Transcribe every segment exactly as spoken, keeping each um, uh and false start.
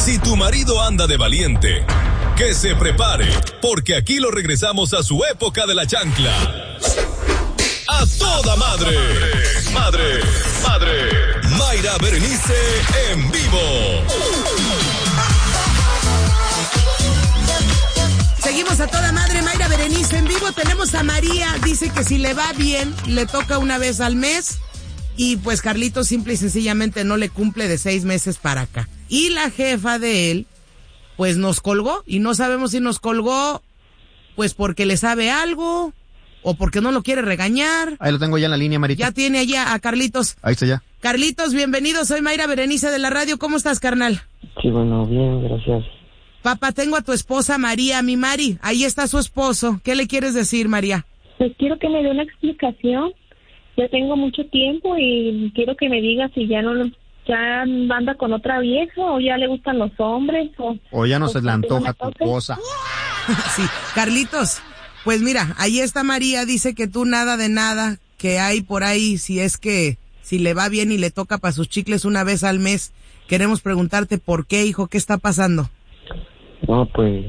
Si tu marido anda de valiente, que se prepare, porque aquí lo regresamos a su época de la chancla. ¡A toda madre! ¡Madre! ¡Madre! Mayra Berenice en vivo. Seguimos a toda madre, Mayra Berenice en vivo. Tenemos a María, dice que si le va bien, le toca una vez al mes. Y pues Carlitos simple y sencillamente no le cumple de seis meses para acá. Y la jefa de él, pues nos colgó. Y no sabemos si nos colgó, pues porque le sabe algo o porque no lo quiere regañar. Ahí lo tengo ya en la línea, Marita. Ya tiene allá a Carlitos. Ahí está ya. Carlitos, bienvenido. Soy Mayra Berenice de la radio. ¿Cómo estás, carnal? Sí, bueno, bien, gracias. Papá, tengo a tu esposa María, mi Mari. Ahí está su esposo. ¿Qué le quieres decir, María? Pues quiero que me dé una explicación. Ya tengo mucho tiempo y quiero que me diga si ya no ya anda con otra vieja o ya le gustan los hombres o... O ya no se le antoja tu cosa. cosa. Sí, Carlitos, pues mira, ahí está María, dice que tú nada de nada, que hay por ahí, si es que, si le va bien y le toca para sus chicles una vez al mes. Queremos preguntarte por qué, hijo, ¿qué está pasando? No, pues...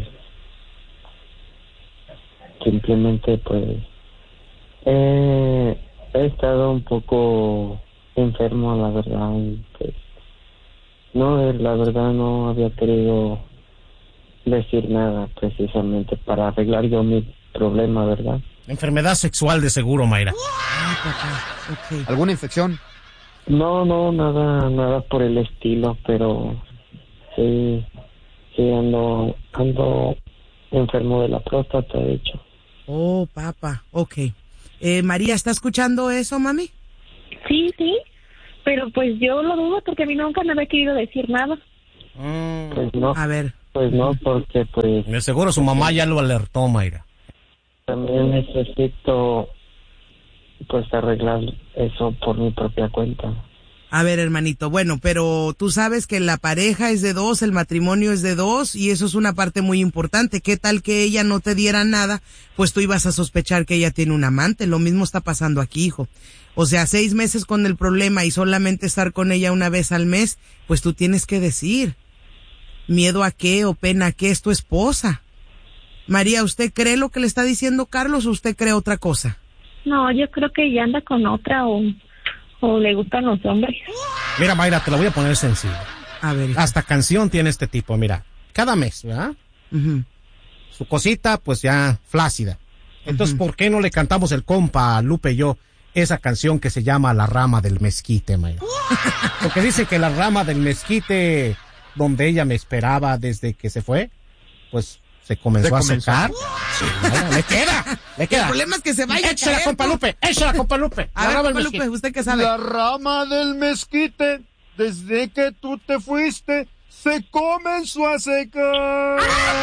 Simplemente, pues... Eh, he estado un poco enfermo, la verdad, y pues... No, la verdad no había querido decir nada precisamente para arreglar yo mi problema, ¿verdad? Enfermedad sexual de seguro, Mayra. Ay, papá, okay. ¿Alguna infección? No, no, nada, nada por el estilo, pero sí, sí ando, ando enfermo de la próstata, de hecho. Oh, papá, okay. Eh, María, ¿está escuchando eso, mami? Sí, sí, pero pues yo lo dudo porque a mí nunca me había querido decir nada. Mm. Pues no. A ver. Pues no, porque pues... De seguro su mamá ya lo alertó, Mayra. También necesito pues arreglar eso por mi propia cuenta. A ver, hermanito, bueno, pero tú sabes que la pareja es de dos, el matrimonio es de dos, y eso es una parte muy importante. ¿Qué tal que ella no te diera nada? Pues tú ibas a sospechar que ella tiene un amante. Lo mismo está pasando aquí, hijo. O sea, seis meses con el problema y solamente estar con ella una vez al mes, pues tú tienes que decir. ¿Miedo a qué o pena a qué? Es tu esposa. María, ¿usted cree lo que le está diciendo Carlos o usted cree otra cosa? No, yo creo que ya anda con otra o, o le gustan los hombres. Mira, Mayra, te la voy a poner sencillo. A ver. Hasta canción tiene este tipo, mira. Cada mes, ¿verdad? Uh-huh. Su cosita, pues ya flácida. Entonces, uh-huh. ¿por qué no le cantamos el compa, Lupe y yo, esa canción que se llama La Rama del Mezquite, Mayra? Porque dice que la rama del mezquite, donde ella me esperaba desde que se fue, pues se comenzó, comenzó. a secar. Sí, no, le queda, le queda. El problema es que se vaya Échale a caer. compa Lupe, échale compa Lupe. A ver, compa Lupe, ¿usted qué sabe? La rama del mezquite, desde que tú te fuiste, se comenzó a secar.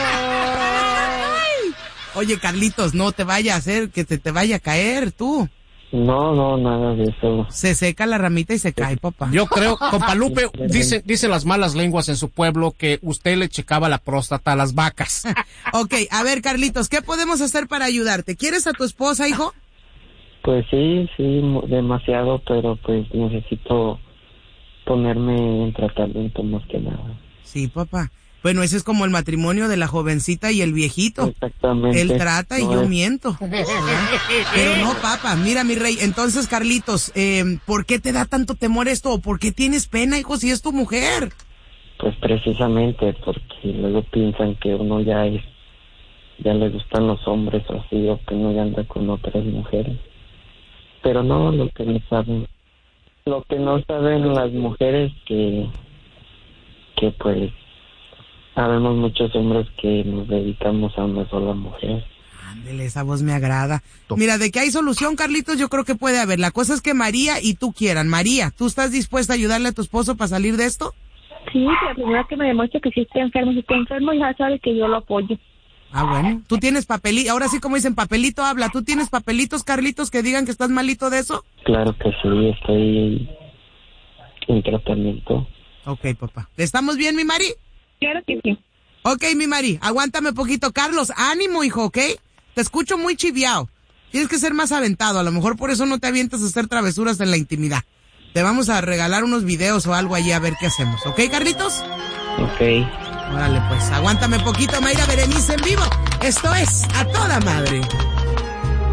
¡Ay! Oye, Carlitos, no te vaya a hacer que te, te vaya a caer, tú. No, no, nada de eso. Se seca la ramita y se cae, papá. Yo creo, compa Lupe, dice, dice las malas lenguas en su pueblo que usted le checaba la próstata a las vacas. Ok, a ver, Carlitos, ¿qué podemos hacer para ayudarte? ¿Quieres a tu esposa, hijo? Pues sí, sí, demasiado, pero pues necesito ponerme en tratamiento más que nada. Sí, papá. Bueno, ese es como el matrimonio de la jovencita y el viejito. Exactamente. Él trata y no yo es... miento. Pero no, papá, mira, mi rey. Entonces, Carlitos, eh, ¿por qué te da tanto temor esto? ¿O por qué tienes pena, hijo, si es tu mujer? Pues precisamente porque luego piensan que uno ya es, ya le gustan los hombres o así, o que uno ya anda con otras mujeres. Pero no, lo que no saben, lo que no saben las mujeres que, que pues, sabemos muchos hombres que nos dedicamos a una sola mujer. Ándele, esa voz me agrada. Mira, de que hay solución, Carlitos, yo creo que puede haber. La cosa es que María y tú quieran. María, ¿tú estás dispuesta a ayudarle a tu esposo para salir de esto? Sí, la primera que me demuestre que si está enfermo, si está enfermo, ya sabe que yo lo apoyo. Ah, bueno. ¿Tú tienes papelito? Ahora sí, como dicen, papelito habla. ¿Tú tienes papelitos, Carlitos, que digan que estás malito de eso? Claro que sí, estoy en tratamiento. Ok, papá. ¿Estamos bien, mi Mari? Claro que sí. Ok, mi Mari, aguántame poquito. Carlos, ánimo, hijo, ¿ok? Te escucho muy chiviao. Tienes que ser más aventado. A lo mejor por eso no te avientas a hacer travesuras en la intimidad. Te vamos a regalar unos videos o algo allí a ver qué hacemos. ¿Ok, Carlitos? Ok. Órale, pues, aguántame poquito, Mayra Berenice en vivo. Esto es A Toda Madre.